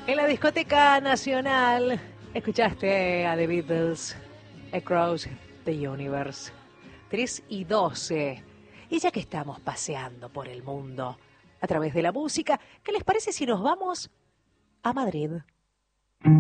En la discoteca nacional escuchaste a The Beatles, Across the Universe, 3:12. Y ya que estamos paseando por el mundo a través de la música, ¿qué les parece si nos vamos a Madrid?